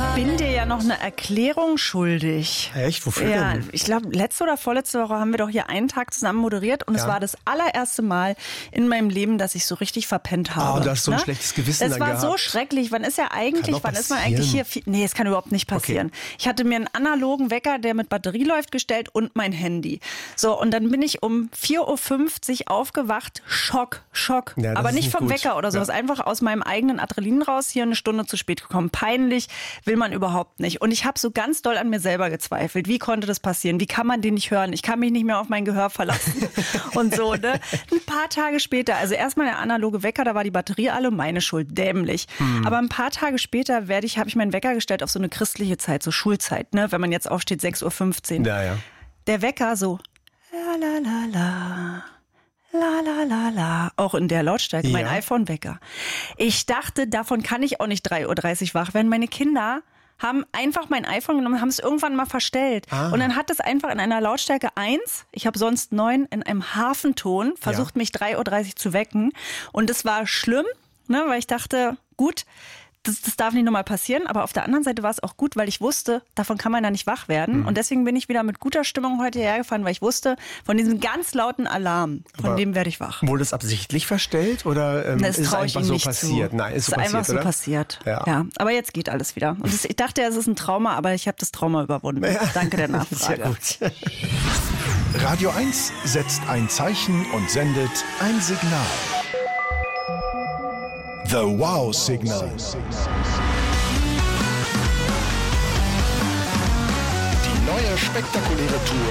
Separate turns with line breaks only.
bin dir ja noch eine Erklärung schuldig.
Echt? Wofür
Ja,
denn?
ich glaube, letzte oder vorletzte Woche haben wir doch hier einen Tag zusammen moderiert und es war das allererste Mal in meinem Leben, dass ich so richtig verpennt habe.
Oh, du hast so ein schlechtes Gewissen
Das
dann
war so
gehabt.
schrecklich. Wann ist man
passieren.
eigentlich hier? Nee, es kann überhaupt nicht passieren.
Okay.
Ich hatte mir einen analogen Wecker, der mit Batterie läuft, gestellt und mein Handy. So, und dann bin ich um 4:50 Uhr aufgewacht. Schock.
Ja, das
Aber
ist
nicht
nicht
vom
gut.
Wecker oder sowas.
Ja.
Einfach aus meinem eigenen Adrenalin raus, hier eine Stunde zu spät gekommen. Peinlich, will man überhaupt nicht. Und ich habe so ganz doll an mir selber gezweifelt. Wie konnte das passieren? Wie kann man den nicht hören? Ich kann mich nicht mehr auf mein Gehör verlassen. Und so, ne? Ein paar Tage später, also erstmal der analoge Wecker, da war die Batterie alle, meine Schuld, dämlich. Aber ein paar Tage später habe ich meinen Wecker gestellt auf so eine christliche Zeit, so Schulzeit, ne? Wenn man jetzt aufsteht, 6:15 Uhr.
Ja.
Der Wecker so, la la la la. La la la la, auch in der Lautstärke, mein
Ja.
iPhone-Wecker. Ich dachte, davon kann ich auch nicht 3:30 Uhr wach werden. Meine Kinder haben einfach mein iPhone genommen, haben es irgendwann mal verstellt. Und dann hat es einfach in einer Lautstärke 1, ich habe sonst 9, in einem Hafenton versucht, mich 3:30 Uhr zu wecken. Und es war schlimm, ne, weil ich dachte, gut, das darf nicht nochmal passieren, aber auf der anderen Seite war es auch gut, weil ich wusste, davon kann man da nicht wach werden. Und deswegen bin ich wieder mit guter Stimmung heute hergefahren, weil ich wusste, von diesem ganz lauten Alarm, von dem werde ich wach.
Wurde es absichtlich verstellt oder
Das
ist es
traue ich
einfach
ihm
so
nicht
passiert?
zu.
Nein, ist so
einfach
passiert,
so
oder?
passiert.
Ja.
Ja, aber jetzt geht alles wieder. Und ich dachte, es ist ein Trauma, aber ich habe das Trauma überwunden. Danke der Nachfrage.
Sehr gut.
Radio 1 setzt ein Zeichen und sendet ein Signal. The Wow-Signal. Die neue spektakuläre Tour